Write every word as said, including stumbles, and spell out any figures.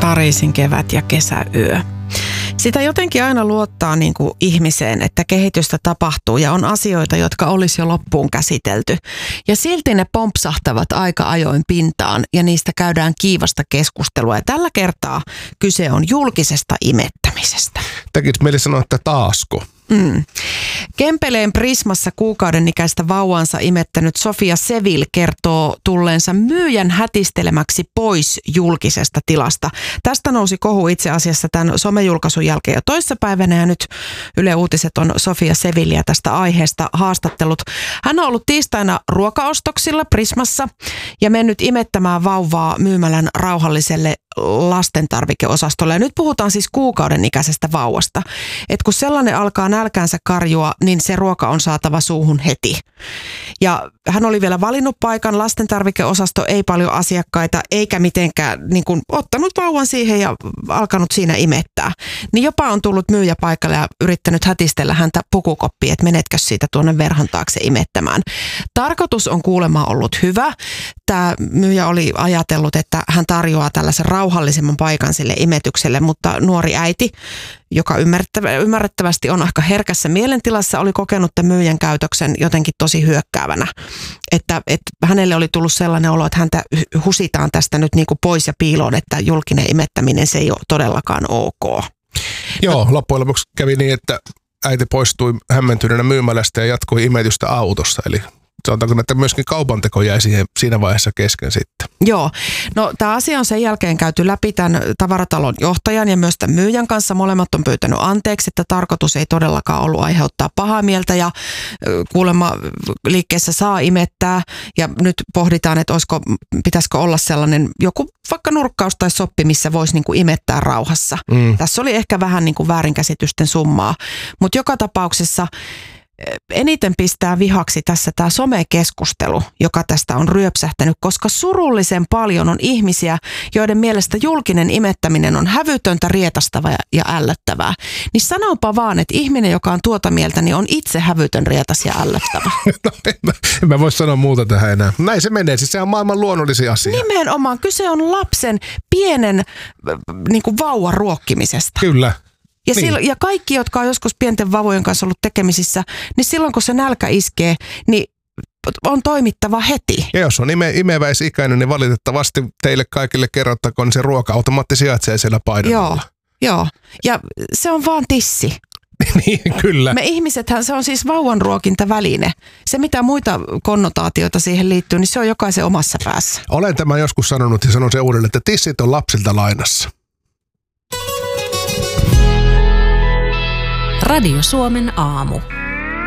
Pariisin kevät ja kesäyö. Sitä jotenkin aina luottaa niin kuin ihmiseen, että kehitystä tapahtuu ja on asioita, jotka olisi jo loppuun käsitelty. Ja silti ne pompsahtavat aika ajoin pintaan ja niistä käydään kiivasta keskustelua. Ja tällä kertaa kyse on julkisesta imettämisestä. Tekisi mieli sanoa, että taasko? Mm. Kempeleen Prismassa kuukauden ikäistä vauvaansa imettänyt Sofia Seville kertoo tulleensa myyjän hätistelemäksi pois julkisesta tilasta. Tästä nousi kohu itse asiassa tämän somejulkaisun jälkeen jo toissapäivänä ja nyt Yle Uutiset on Sofia Sevilleä tästä aiheesta haastattelut. Hän on ollut tiistaina ruokaostoksilla Prismassa ja mennyt imettämään vauvaa myymälän rauhalliselle lastentarvikeosastolle. Ja nyt puhutaan siis kuukauden ikäisestä vauvasta. Et kun sellainen alkaa nälkäänsä karjua, niin se ruoka on saatava suuhun heti. Ja hän oli vielä valinnut paikan, lastentarvikeosasto, ei paljon asiakkaita, eikä mitenkään niin kuin, ottanut vauvan siihen ja alkanut siinä imettää. Niin jopa on tullut myyjä paikalle ja yrittänyt hätistellä häntä pukukoppiin, että menetkö siitä tuonne verhon taakse imettämään. Tarkoitus on kuulemma ollut hyvä. Tämä myyjä oli ajatellut, että hän tarjoaa tällaisen rauhallisemman paikan sille imetykselle, mutta nuori äiti, joka ymmärrettävästi on aika herkässä mielentilassa, oli kokenut tämän myyjän käytöksen jotenkin tosi hyökkäävänä. Että, että hänelle oli tullut sellainen olo, että häntä husitaan tästä nyt niin kuin pois ja piiloon, että julkinen imettäminen se ei ole todellakaan ok. Joo, no, loppujen lopuksi kävi niin, että äiti poistui hämmentyneenä myymälästä ja jatkoi imetystä autossa, eli sanotaanko, että myöskin kaupanteko jäi siihen, siinä vaiheessa kesken sitten. Joo. No tämä asia on sen jälkeen käyty läpi tämän tavaratalon johtajan ja myös tämän myyjän kanssa. Molemmat on pyytänyt anteeksi, että tarkoitus ei todellakaan ollut aiheuttaa pahaa mieltä ja kuulemma liikkeessä saa imettää. Ja nyt pohditaan, että olisiko, pitäisikö olla sellainen joku vaikka nurkkaus tai soppi, missä voisi niin kuin imettää rauhassa. Mm. Tässä oli ehkä vähän niin kuin väärinkäsitysten summaa, mutta joka tapauksessa eniten pistää vihaksi tässä tämä somekeskustelu, joka tästä on ryöpsähtänyt, koska surullisen paljon on ihmisiä, joiden mielestä julkinen imettäminen on hävytöntä, rietastavaa ja ällöttävää. Niin sanonpa vaan, että ihminen, joka on tuota mieltä, niin on itse hävytön, rietas ja ällöttävä. No, en, mä, en mä voi sanoa muuta tähän enää. Näin se menee, siis se on maailman luonnollisia asia. Nimenomaan, kyse on lapsen pienen niin kuin vauvan ruokkimisesta. Kyllä. Ja, niin. silloin, ja kaikki, jotka on joskus pienten vauvojen kanssa ollut tekemisissä, niin silloin kun se nälkä iskee, niin on toimittava heti. Ja jos on ime, imeväisikäinen, niin valitettavasti teille kaikille kerrottakoon, niin se ruoka-automaatti sijaitsee siellä paidan Joo, alla. joo. Ja se on vaan tissi. Niin, kyllä. Me ihmisethän, se on siis vauvan ruokintaväline. Se, mitä muita konnotaatioita siihen liittyy, niin se on jokaisen omassa päässä. Olen tämän joskus sanonut ja sanon se uudelleen, että tissit on lapsilta lainassa. Radio Suomen aamu.